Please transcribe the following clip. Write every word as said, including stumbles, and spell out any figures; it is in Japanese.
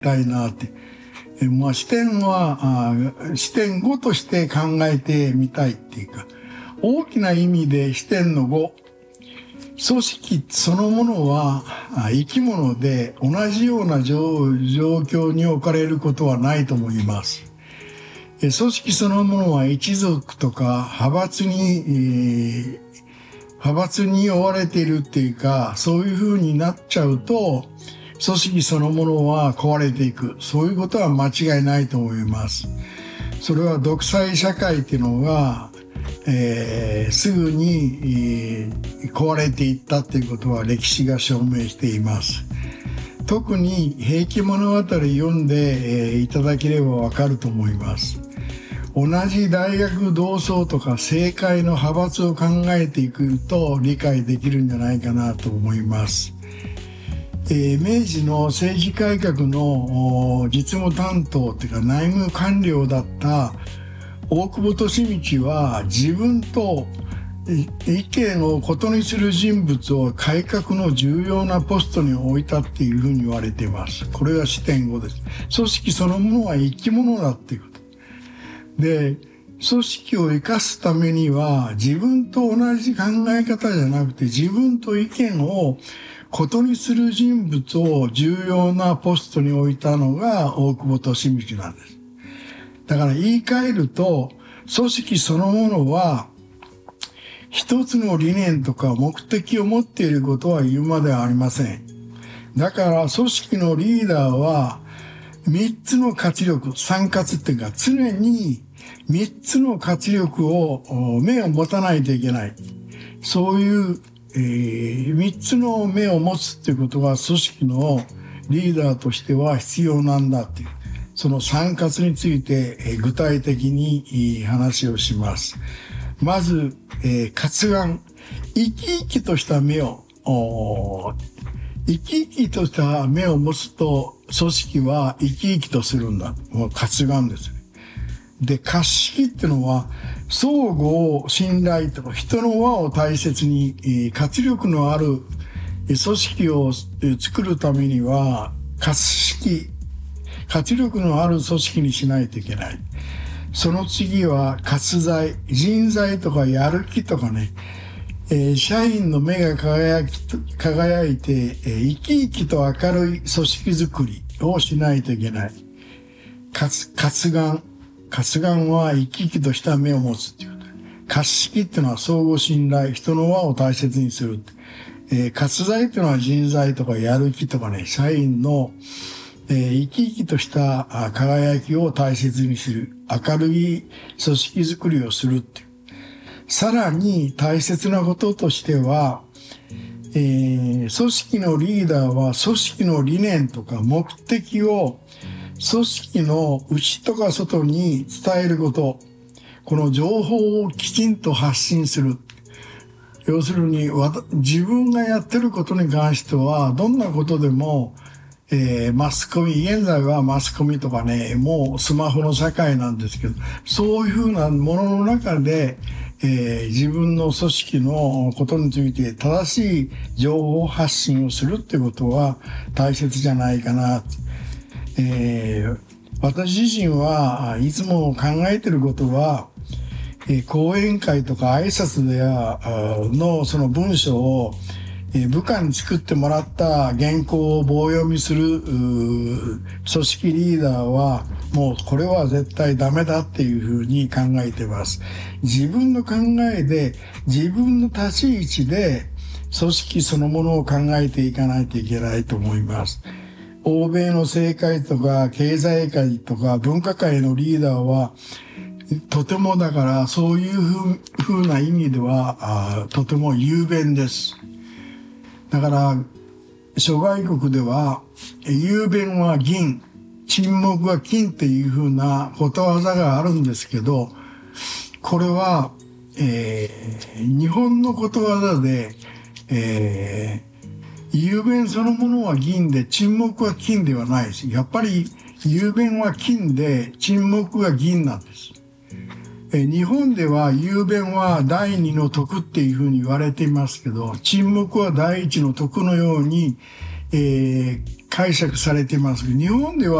たいなって。えまあ視点はあ、視点ごとして考えてみたいっていうか、大きな意味で視点のご、組織そのものは生き物で同じような状況に置かれることはないと思います。組織そのものは一族とか派閥に、えー、派閥に追われているっていうか、そういう風になっちゃうと、組織そのものは壊れていく。そういうことは間違いないと思います。それは独裁社会っていうのが、えー、すぐに、えー、壊れていったっていうことは歴史が証明しています。特に平家物語読んで、えー、いただければわかると思います。同じ大学同窓とか政界の派閥を考えていくと理解できるんじゃないかなと思います。えー、明治の政治改革の実務担当というか内務官僚だった大久保利通は自分と意見を異にする人物を改革の重要なポストに置いたっていうふうに言われています。これが視点ごです。組織そのものは生き物だっていうこと。で、組織を生かすためには自分と同じ考え方じゃなくて自分と意見を異にする人物を重要なポストに置いたのが大久保利通なんです。だから言い換えると組織そのものは一つの理念とか目的を持っていることは言うまではありません。だから組織のリーダーは三つの活力、三活っていうか常に三つの活力を目を持たないといけない。そういう、えー、三つの目を持つっていうことが組織のリーダーとしては必要なんだっていう。その三活について、えー、具体的に話をします。まず、えー、活眼。生き生きとした目を、生き生きとした目を持つと組織は生き生きとするんだ。もう活眼ですね。で、活識っていうのは相互信頼とか人の輪を大切に活力のある組織を作るためには活識、活力のある組織にしないといけない。その次は活材、人材とかやる気とかね、えー、社員の目が輝き、輝いて、えー、生き生きと明るい組織づくりをしないといけない。活、活眼。活眼は生き生きとした目を持つっていうこと。活識っていうのは相互信頼、人の輪を大切にする。えー、活材っていうのは人材とかやる気とかね、社員の、えー、生き生きとした輝きを大切にする。明るい組織づくりをするっていう。さらに大切なこととしては、えー、組織のリーダーは組織の理念とか目的を組織の内とか外に伝えること。この情報をきちんと発信する。要するに自分がやってることに関してはどんなことでも、えー、マスコミ、現在はマスコミとかね、もうスマホの社会なんですけど、そういうふうなものの中で、えー、自分の組織のことについて正しい情報発信をするってことは大切じゃないかな。えー、私自身はいつも考えてることは、えー、講演会とか挨拶でやのその文章を部下に作ってもらった原稿を棒読みする組織リーダーはもうこれは絶対ダメだっていうふうに考えてます。自分の考えで自分の立ち位置で組織そのものを考えていかないといけないと思います。欧米の政界とか経済界とか文化界のリーダーはとてもだからそういうふうな意味ではとても雄弁です。だから諸外国では雄弁は銀、沈黙は金っていうふうなことわざがあるんですけど、これは、えー、日本のことわざで、えー、雄弁そのものは銀で沈黙は金ではないです。やっぱり雄弁は金で沈黙は銀なんです。日本では雄弁は第二の徳っていうふうに言われていますけど、沈黙は第一の徳のようにえー解釈されてます。日本では